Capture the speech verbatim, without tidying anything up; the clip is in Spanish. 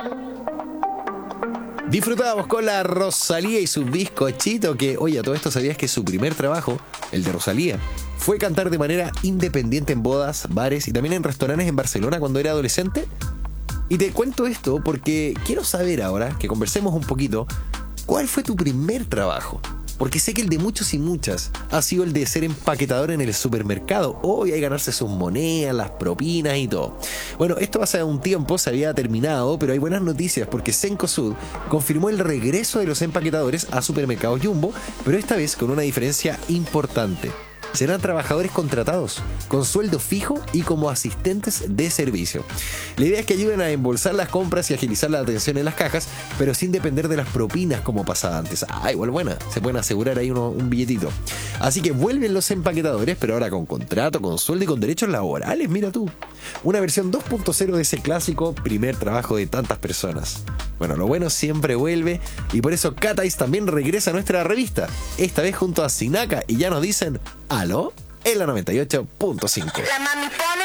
Disfrutábamos con la Rosalía y su bizcochito, que, oye, a todo esto sabías que su primer trabajo, el de Rosalía, fue cantar de manera independiente en bodas, bares y también en restaurantes en Barcelona cuando era adolescente. Y te cuento esto porque quiero saber ahora, que conversemos un poquito, ¿cuál fue tu primer trabajo? Porque sé que el de muchos y muchas ha sido el de ser empaquetador en el supermercado. Hoy hay que ganarse sus monedas, las propinas y todo. Bueno, esto hace un tiempo se había terminado, pero hay buenas noticias porque Cencosud confirmó el regreso de los empaquetadores a supermercados Jumbo, pero esta vez con una diferencia importante. Serán trabajadores contratados, con sueldo fijo y como asistentes de servicio. La idea es que ayuden a embolsar las compras y agilizar la atención en las cajas, pero sin depender de las propinas como pasaba antes. Ah, igual buena, se pueden asegurar ahí uno, un billetito. Así que vuelven los empaquetadores, pero ahora con contrato, con sueldo y con derechos laborales, mira tú. Una versión dos punto cero de ese clásico primer trabajo de tantas personas. Bueno, lo bueno siempre vuelve y por eso Catais también regresa a nuestra revista, esta vez junto a Sinaka, y ya nos dicen ¿aló? En la noventa y ocho punto cinco.